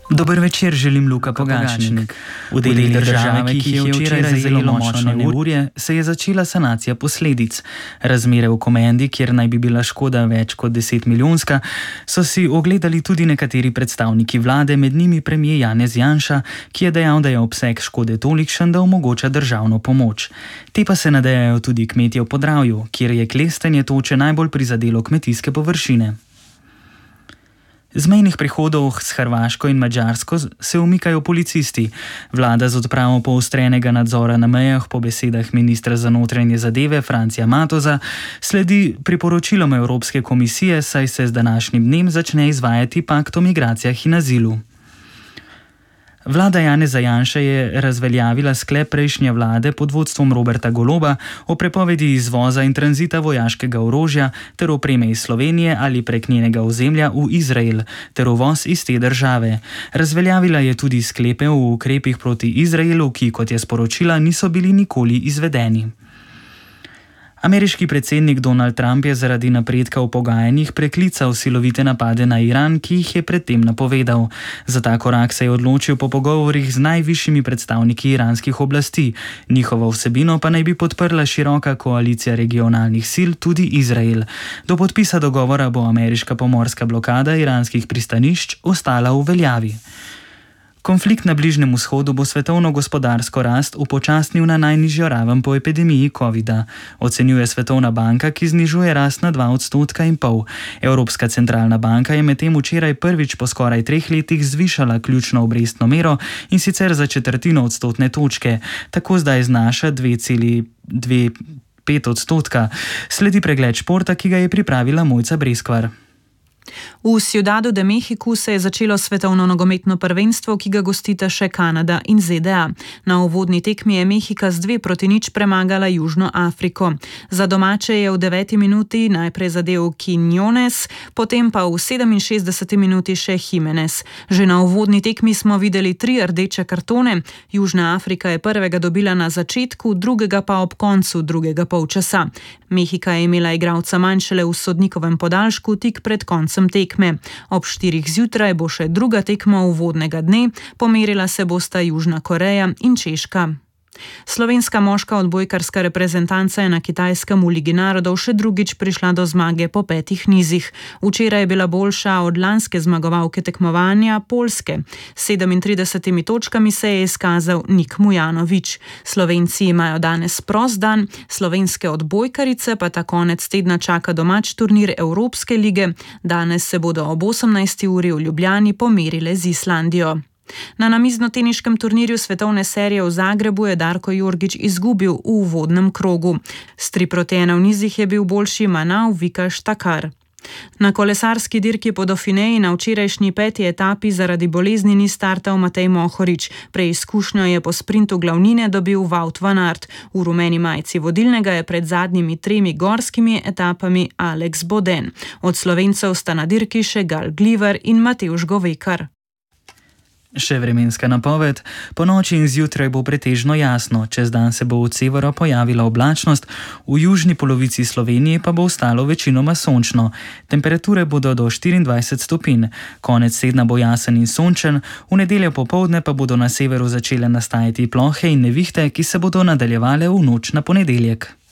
Dober večer, želim Luka Pogačnik. V deli države, ki je včeraj zajelo močno neurje, se je začela sanacija posledic. Razmere v Komendi, kjer naj bi bila škoda več kot 10 milijonska, so si ogledali tudi nekateri predstavniki vlade, med njimi premier Janez Janša, ki je dejal, da je obseg škode tolikšen, da omogoča državno pomoč. Te pa se nadejajo tudi kmetje v Podravju, kjer je klestenje toče najbolj prizadelo kmetijske površine. Z mejnih prehodov s Hrvaško in Madžarsko se umikajo policisti. Vlada z odpravo poostrenega nadzora na mejah po besedah ministra za notranje zadeve Francija Matoza sledi priporočilom Evropske komisije, saj se z današnjim dnem začne izvajati pakt o migracijah in azilu. Vlada Janeza Janše je razveljavila sklep prejšnje vlade pod vodstvom Roberta Goloba o prepovedi izvoza in tranzita vojaškega orožja ter opreme iz Slovenije ali prek njenega ozemlja v Izrael ter uvoz iz te države. Razveljavila je tudi sklepe o ukrepih proti Izraelu, ki, kot je sporočila, niso bili nikoli izvedeni. Ameriški predsednik Donald Trump je zaradi napredka v pogajanjih preklical silovite napade na Iran, ki jih je predtem napovedal. Za ta korak se je odločil po pogovorih z najvišjimi predstavniki iranskih oblasti. Njihovo vsebino pa naj bi podprla široka koalicija regionalnih sil, tudi Izrael. Do podpisa dogovora bo ameriška pomorska blokada iranskih pristanišč ostala v veljavi. Konflikt na Bližnjem vzhodu bo svetovno gospodarsko rast upočasnil na najnižjo raven po epidemiji covida, ocenjuje Svetovna banka, ki znižuje rast na 2,5 %. Evropska centralna banka je medtem včeraj prvič po skoraj 3 letih zvišala ključno obrestno mero, in sicer za 1/4 odstotne točke, tako zdaj znaša 2,25 %. Sledi pregled športa, ki ga je pripravila Mojca Breskvar. V Ciudadu de Mexicu se je začelo svetovno nogometno prvenstvo, ki ga gostita še Kanada in ZDA. Na uvodni tekmi je Mehika z 2-0 premagala Južno Afriko. Za domače je v 9. minuti najprej zadel Quiñones, potem pa v 67. minuti še Jimenez. Že na uvodni tekmi smo videli 3 rdeče kartone. Južna Afrika je prvega dobila na začetku, drugega pa ob koncu drugega polčasa. Mehika je imela igralca manj šele v sodnikovem podaljšku tik pred koncem tekme. Ob 4 zjutraj bo še druga tekma uvodnega dne, pomerila se bosta Južna Koreja in Češka. Slovenska moška odbojkarska reprezentanca je na Kitajskem v Ligi narodov še drugič prišla do zmage po 5 nizih. Včeraj je bila boljša od lanske zmagovalke tekmovanja Poljske. S 37 točkami se je izkazal Nik Mujanović. Slovenci imajo danes prost dan, slovenske odbojkarice pa ta konec tedna čaka domač turnir Evropske lige. Danes se bodo ob 18. uri v Ljubljani pomerile z Islandijo. Na namiznoteniškem turnirju svetovne serije v Zagrebu je Darko Jorgić izgubil v uvodnem krogu. S 3-1 v nizih je bil boljši Manau Vikaš Takar. Na kolesarski dirki po Dauphineji na včerajšnji 5. etapi zaradi bolezni ni startal Matej Mohorič. Preizkušnjo je po sprintu glavnine dobil Wout van Aert. V rumeni majici vodilnega je pred zadnjimi 3 gorskimi etapami Alex Boden. Od Slovencev sta na dirki še Gal Gliver in Matevž Govekar. Še vremenska napoved. Po noči in zjutraj bo pretežno jasno, čez dan se bo od severa pojavila oblačnost, v južni polovici Slovenije pa bo ostalo večinoma sončno. Temperature bodo do 24 stopinj. Konec tedna bo jasen in sončen, v nedeljo popoldne pa bodo na severu začele nastajati plohe in nevihte, ki se bodo nadaljevale v noč na ponedeljek.